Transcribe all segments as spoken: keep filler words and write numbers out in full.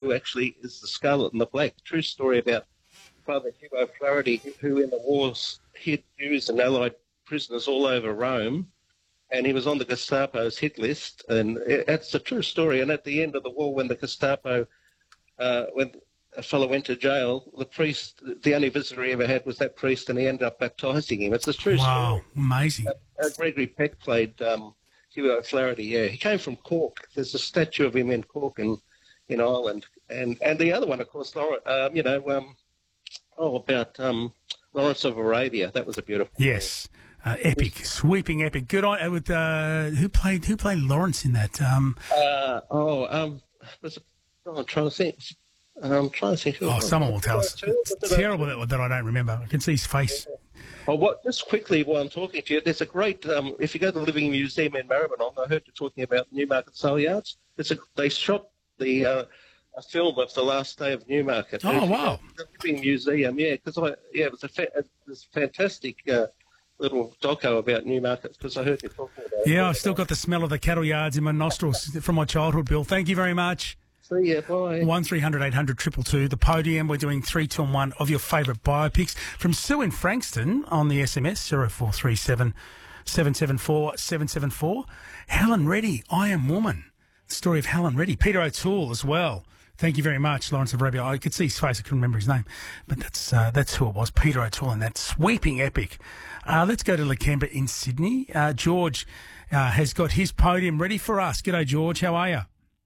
who actually is the Scarlet and the Black. True story about Father Hugo Flaherty, who in the wars hid Jews and Allied prisoners all over Rome, and he was on the Gestapo's hit list. And it, it's a true story. And at the end of the war, when the Gestapo, uh, when a fellow went to jail, the priest, the only visitor he ever had was that priest, and he ended up baptising him. It's a true wow, story. Wow, amazing. Uh, uh, Gregory Peck played um, Hugo Flaherty, yeah. He came from Cork. There's a statue of him in Cork in, in Ireland. And and the other one, of course, Laura, um, you know, um, oh, about um, Lawrence of Arabia. That was a beautiful Yes. Uh, epic, sweeping epic. Good on with uh, who played who played Lawrence in that? Um, uh, oh, um, was it, oh, I'm trying to think. I'm trying to think. Who oh, it someone will tell us. Too, It's terrible that, that I don't remember. I can see his face. Well, what, just quickly while I'm talking to you, there's a great, um, if you go to the Living Museum in Maribyrnong, I heard you talking about Newmarket Sale Yards. There's a, they shot the uh, a film of the last day of Newmarket. Oh, wow. The Living Museum, yeah, because I, yeah, it was a, fa- it was fantastic uh, little doco about Newmarket, because I heard you talking about it. Yeah, I've still got the smell of the cattle yards in my nostrils from my childhood, Bill. Thank you very much. See ya, bye. one three hundred eight hundred two two two, the podium. We're doing three, two and one of your favourite biopics. From Sue in Frankston on the S M S, zero four three seven, seven seven four, seven seven four. Helen Reddy, I Am Woman. The story of Helen Reddy. Peter O'Toole as well. Thank you very much, Lawrence of Arabia. I could see his face. I couldn't remember his name. But that's uh, that's who it was, Peter O'Toole, and that sweeping epic. Uh, let's go to Lakemba in Sydney. Uh, George uh, has got his podium ready for us. G'day, George. How are you?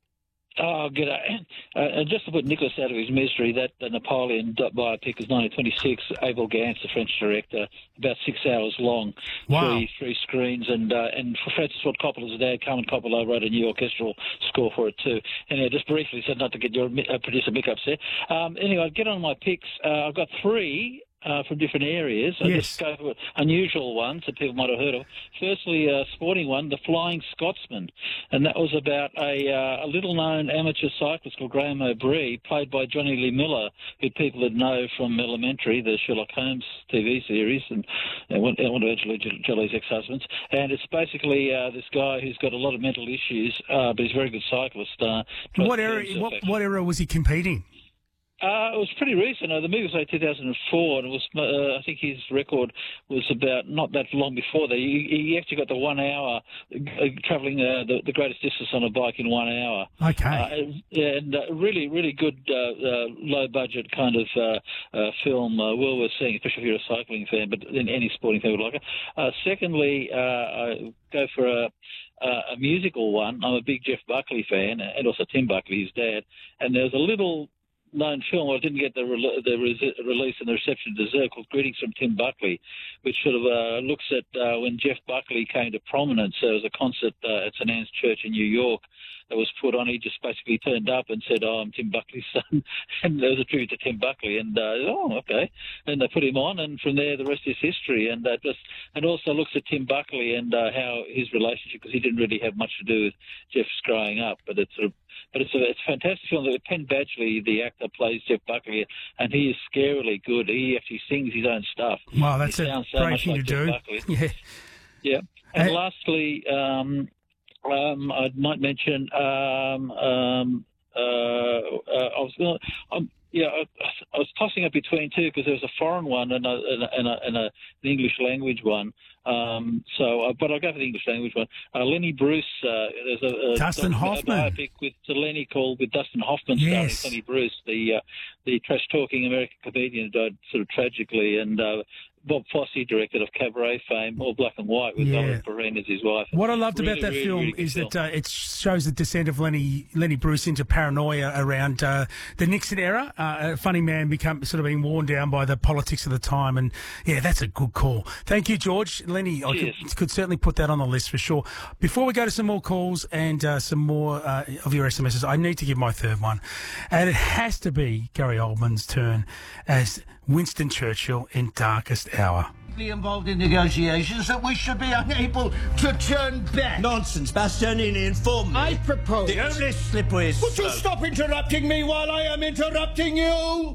Oh, g'day. Uh, just to put Nicholas out of his misery, that uh, Napoleon biopic is nineteen twenty-six. Abel Gance, the French director, about six hours long, wow. three three screens, and uh, and for Francis Ford Coppola's dad, Carmen Coppola, wrote a new orchestral score for it too. Anyway, just briefly, said not to get your uh, producer Mick upset. Um, anyway, I'll get on my picks. Uh, I've got three. Uh, from different areas. I'll yes. just go for unusual ones that people might have heard of. Firstly, a sporting one, the Flying Scotsman, and that was about a, uh, a little-known amateur cyclist called Graham O'Bree, played by Johnny Lee Miller, who people would know from Elementary, the Sherlock Holmes T V series, and uh, one, one of Angela Jolie's ex-husbands. And it's basically uh, this guy who's got a lot of mental issues, uh, but he's a very good cyclist. Uh, what era? What, what era was he competing? Uh, it was pretty recent. Uh, the movie was like two thousand four, and it was. Uh, I think his record was about not that long before that. He, he actually got the one hour uh, travelling uh, the, the greatest distance on a bike in one hour. Okay. Uh, and uh, really, really good uh, uh, low budget kind of uh, uh, film. Uh, well worth seeing, especially if you're a cycling fan, but then any sporting fan would like it. Uh, secondly, uh, I go for a. Uh, a musical one. I'm a big Jeff Buckley fan, and also Tim Buckley, his dad. And there's a little known film, I didn't get the, re- the re- release and the reception it deserved, called Greetings from Tim Buckley, which sort of uh, looks at uh, when Jeff Buckley came to prominence. There was a concert uh, at Saint Anne's Church in New York that was put on. He just basically turned up and said, "Oh, I'm Tim Buckley's son," and there was a tribute to Tim Buckley. And uh, oh, okay, and they put him on, and from there the rest is history. And uh, just and also looks at Tim Buckley and uh, how his relationship, because he didn't really have much to do with Jeff's growing up, but it's sort of. But it's a, it's a fantastic film. Penn Badgley, the actor, plays Jeff Buckley, and he is scarily good. He actually sings his own stuff. Wow, that's he a so great thing like to Jeff do. Buckley. Yeah. Yeah. And Hey. lastly, um, um, I might mention um, um, uh, uh, I was going um, yeah, I, I was tossing up between two because there was a foreign one and a, and a, and a, and a an English language one. Um, so, uh, but I'll go for the English language one. Uh, Lenny Bruce. Uh, there's a, a Dustin a, Hoffman. a biopic with Lenny called with Dustin Hoffman Yes. starring Lenny Bruce, the uh, the trash talking American comedian who died sort of tragically, and uh, Bob Fosse directed of Cabaret fame, all black and white, with Yeah. Ellen Perrine as his wife. What I loved Really, about that really, film really good is film. that uh, it shows the descent of Lenny Lenny Bruce into paranoia around uh, the Nixon era. Uh, a funny man become sort of being worn down by the politics of the time, and yeah, that's a good call. Thank you, George. Lenny, I could, Cheers. could certainly put that on the list for sure. Before we go to some more calls and uh, some more uh, of your S M Ses, I need to give my third one, and it has to be Gary Oldman's turn as Winston Churchill in Darkest Hour. Involved in negotiations that we should be unable to turn back. Nonsense, Bastianini informed me. I propose. The only slippery Would you slope- stop interrupting me while I am interrupting you?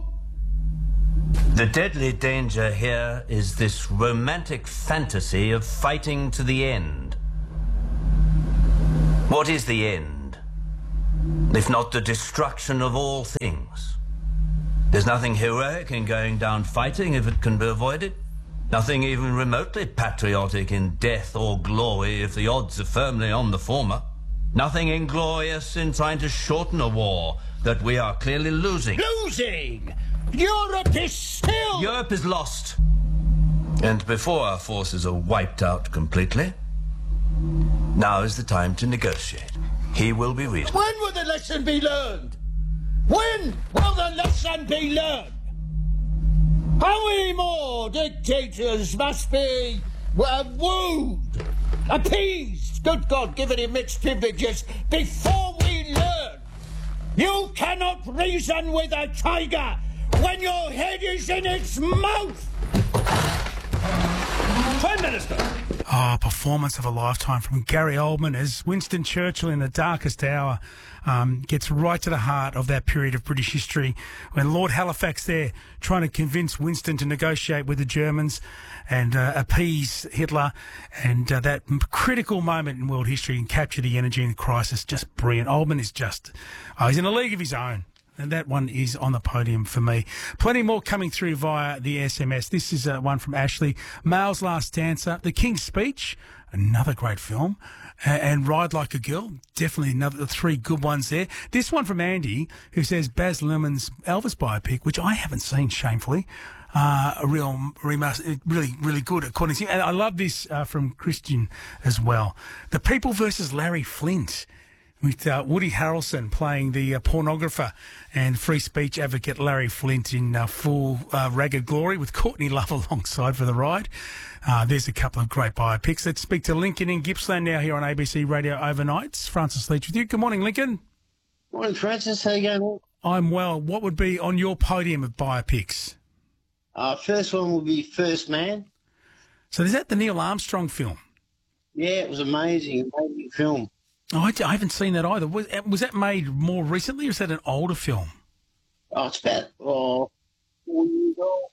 The deadly danger here is this romantic fantasy of fighting to the end. What is the end? if not the destruction of all things. There's nothing heroic in going down fighting if it can be avoided. Nothing even remotely patriotic in death or glory if the odds are firmly on the former. Nothing inglorious in trying to shorten a war that we are clearly losing. Losing! Europe is still... Europe is lost. And before our forces are wiped out completely, now is the time to negotiate. He will be reasonable. When will the lesson be learned? When will the lesson be learned? How many more dictators must be uh, wooed, appeased, good God, given him mixed privileges, before we learn? You cannot reason with a tiger when your head is in its mouth! Prime Minister! Oh, performance of a lifetime from Gary Oldman as Winston Churchill in the darkest hour um, gets right to the heart of that period of British history when Lord Halifax there trying to convince Winston to negotiate with the Germans and uh, appease Hitler, and uh, that critical moment in world history and capture the energy in the crisis. Just brilliant. Oldman is just, oh, he's in a league of his own. And that one is on the podium for me. Plenty more coming through via the S M S. This is uh, one from Ashley. Male's Last Dancer, The King's Speech, another great film, uh, and Ride Like a Girl, definitely another three good ones there. This one from Andy, who says Baz Luhrmann's Elvis biopic, which I haven't seen, shamefully. Uh, a real, remaster, really, really good, according to him. And I love this uh, from Christian as well. The People versus Larry Flint, with uh, Woody Harrelson playing the uh, pornographer and free speech advocate Larry Flint in uh, full uh, ragged glory with Courtney Love alongside for the ride. Uh, there's a couple of great biopics. Let's speak to Lincoln in Gippsland now here on A B C Radio Overnights. Francis Leach with you. Good morning, Lincoln. Morning, Francis. How you going? I'm well. What would be on your podium of biopics? Uh, first one will be First Man. So is that the Neil Armstrong film? Yeah, it was amazing. Amazing film. Oh, I, I haven't seen that either. Was, was that made more recently, or is that an older film? Oh, it's about oh, four years old.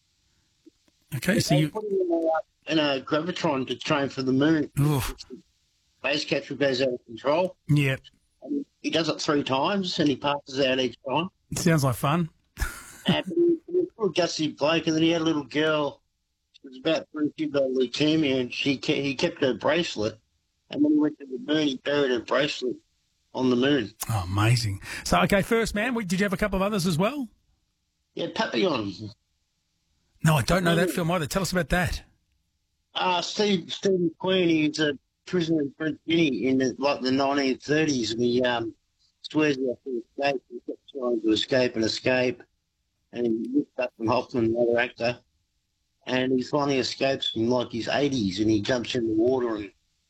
Okay, so they you... put him in a, in a gravitron to train for the moon. Oof. Base capture goes out of control. Yeah. And he does it three times, and he passes out each time. It sounds like fun. And he was a gusty bloke, and then he had a little girl. She was about three years old, leukemia, and she kept, he kept her bracelet. And when he went to the moon, he buried a bracelet on the moon. Oh, amazing. So, okay, First Man, did you have a couple of others as well? Yeah, Papillon. No, I don't know that film either. Tell us about that. Uh, Steve, Steve McQueen, he's a prisoner in French Guinea in the, like the nineteen thirties, and he um, swears he has to escape. He kept trying to escape and escape, and he looked up from Hoffman, another actor, and he finally escapes from like his eighties, and he jumps in the water and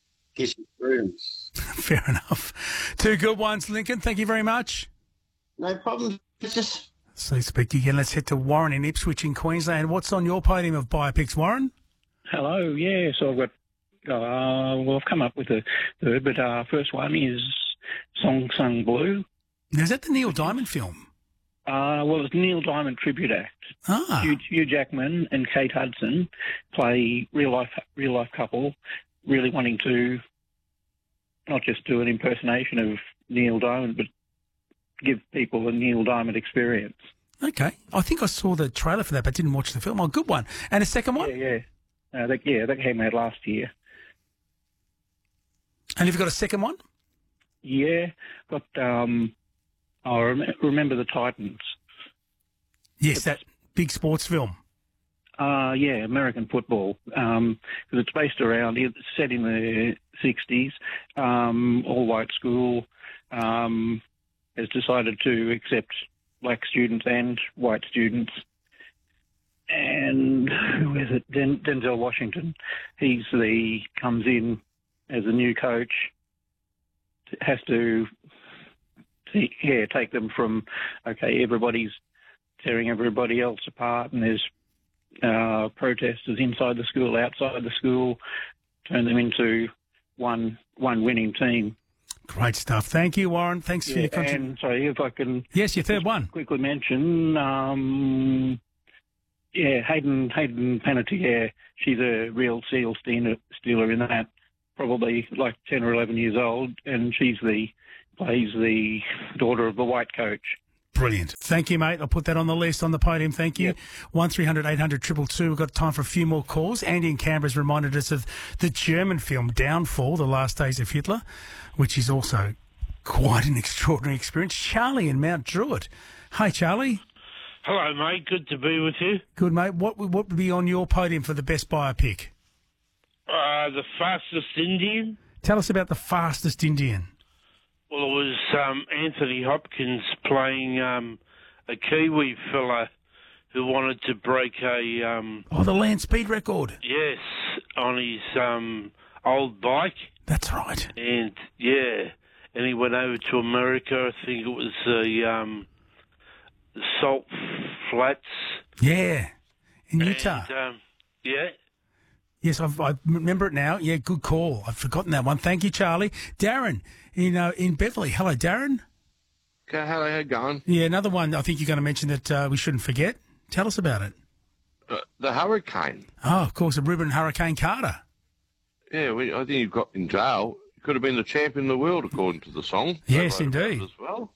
Fair enough. Two good ones, Lincoln. Thank you very much. No problem. It's just... So speak again. Let's head to Warren in Ipswich in Queensland. What's on your podium of biopics, Warren? Hello. Yeah, so I've got... Uh, well, I've come up with a third, but uh, first one is Song Sung Blue. Now, is that the Neil Diamond film? Uh, well, it's Neil Diamond Tribute Act. Ah. Hugh, Hugh Jackman and Kate Hudson play real life real life couple, really wanting to not just do an impersonation of Neil Diamond, but give people a Neil Diamond experience. Okay. I think I saw the trailer for that, but didn't watch the film. Oh, good one. And a second one? Yeah, yeah. Uh, that, yeah, that came out last year. And have you got a second one? Yeah. Got, um, I rem- remember the Titans. Yes, that big sports film. Uh, yeah, American football, because um, it's based around, it's set in the sixties, um, all-white school, um, has decided to accept black students and white students. And who is it? Den- Denzel Washington. He's the, comes in as a new coach, has to, yeah, take them from, okay, everybody's tearing everybody else apart, and there's Uh, protesters inside the school, outside the school, turn them into one one winning team. Great stuff. Thank you, Warren. Thanks yeah, for your contribution. And sorry, if I can... Yes, your third one. Quickly mention, um, yeah, Hayden, Hayden Panettiere. She's a real seal stealer, stealer in that, probably like ten or eleven years old, and she's the plays the daughter of the white coach. Brilliant. Thank you, mate. I'll put that on the list on the podium. Thank you. Yep. one three hundred eight hundred two two two. We've got time for a few more calls. Andy in Canberra's reminded us of the German film Downfall, The Last Days of Hitler, which is also quite an extraordinary experience. Charlie in Mount Druitt. Hey, Charlie. Hello, mate. Good to be with you. Good, mate. What, what would be on your podium for the best biopic? Uh, the Fastest Indian. Tell us about The Fastest Indian. Well, it was um, Anthony Hopkins playing um, a Kiwi fella who wanted to break a... Um, oh, the land speed record. Yes, on his um, old bike. That's right. And, yeah, and he went over to America. I think it was the um, Salt Flats. Yeah, in Utah. And, um, yeah. Yes, I've, I remember it now. Yeah, good call. I've forgotten that one. Thank you, Charlie. Darren in uh, in Beverly. Hello, Darren. Okay, hello, how you going? Yeah, another one I think you're going to mention that uh, we shouldn't forget. Tell us about it. Uh, the Hurricane. Oh, of course, the Reuben Hurricane Carter. Yeah, we, I think he got in jail. He could have been the champion of the world, according to the song. Yes, indeed. As well.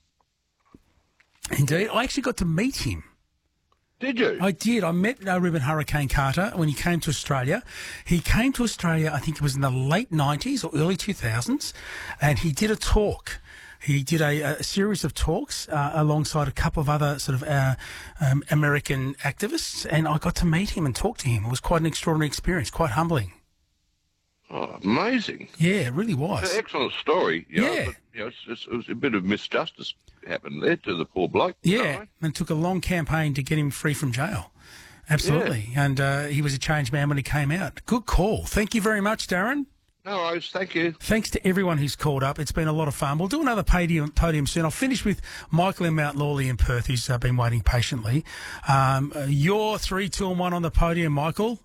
Indeed. I actually got to meet him. Did you? I did. I met uh, Reuben Hurricane Carter when he came to Australia. He came to Australia, I think it was in the late nineties or early two thousands, and he did a talk. He did a, a series of talks uh, alongside a couple of other sort of uh, um, American activists, and I got to meet him and talk to him. It was quite an extraordinary experience, quite humbling. Oh, amazing. Yeah, it really was. It's an excellent story. You know, Yeah. But, you know, it's, it's, it was a bit of misjustice happened there to the poor bloke. Yeah, and it took a long campaign to get him free from jail. Absolutely. And uh, he was a changed man when he came out. Good call. Thank you very much, Darren. No worries. Thank you. Thanks to everyone who's called up. It's been a lot of fun. We'll do another podium, podium soon. I'll finish with Michael in Mount Lawley in Perth, who's uh, been waiting patiently. Um, uh, you're three, two, and one on the podium, Michael.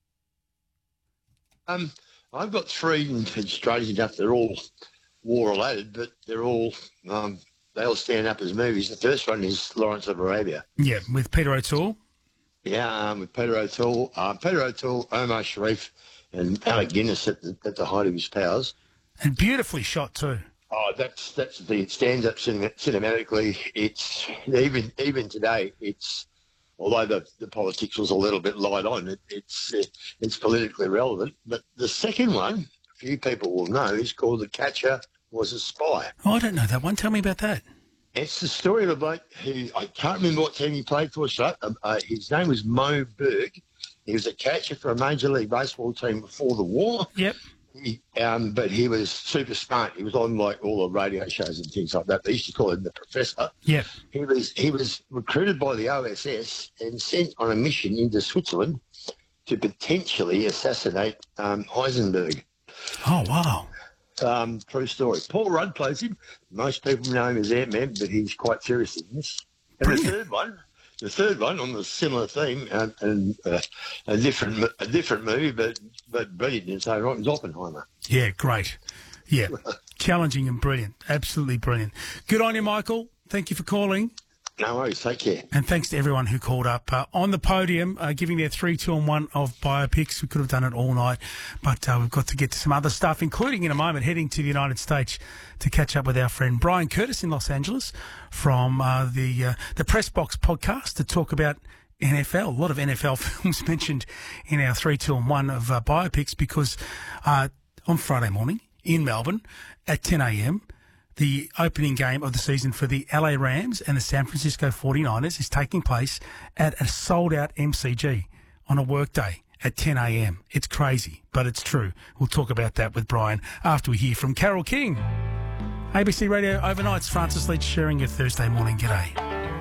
Um, I've got three, and it's strange enough, they're all war-related, but they're all, um, they all stand up as movies. The first one is Lawrence of Arabia. Yeah, with Peter O'Toole. Yeah, um, with Peter O'Toole. Uh, Peter O'Toole, Omar Sharif, and Alec Guinness at the, at the height of his powers. And beautifully shot too. Oh, that's that's the it stands up cinema, cinematically. It's even even today. It's although the, the politics was a little bit light on, it, it's uh, it's politically relevant. But the second one, a few people will know, is called The Catcher Was a Spy. Oh, I don't know that one. Tell me about that. It's the story of a bloke who, I can't remember what team he played for, so uh, uh, his name was Mo Berg. He was a catcher for a Major League Baseball team before the war. Yep. He, um, but he was super smart. He was on like all the radio shows and things like that. They used to call him the Professor. Yep. He was he was recruited by the O S S and sent on a mission into Switzerland to potentially assassinate um, Heisenberg. Oh, wow. Um, true story. Paul Rudd plays him. Most people know him as Ant-Man, but he's quite serious in this. And Brilliant. the third one, the third one on the similar theme and, and uh, a different a different movie, but but brilliant in its own right, is Oppenheimer. Yeah, great. Yeah, challenging and brilliant. Absolutely brilliant. Good on you, Michael. Thank you for calling. No worries. Take care. And thanks to everyone who called up uh, on the podium, uh, giving their three, two, and one of biopics. We could have done it all night, but uh, we've got to get to some other stuff, including in a moment heading to the United States to catch up with our friend Brian Curtis in Los Angeles from uh, the uh, the Press Box podcast to talk about N F L. A lot of N F L films mentioned in our three, two, and one of uh, biopics because uh, on Friday morning in Melbourne at ten a.m. the opening game of the season for the L A Rams and the San Francisco forty-niners is taking place at a sold-out M C G on a workday at ten a.m. It's crazy, but it's true. We'll talk about that with Brian after we hear from Carole King. A B C Radio Overnight's Francis Leach sharing your Thursday morning g'day.